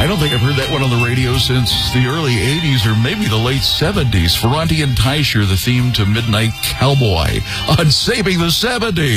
don't think I've heard that one on the radio since the early 80s or maybe the late 70s. Ferranti and Teicher, the theme to Midnight Cowboy on Saving the 70s.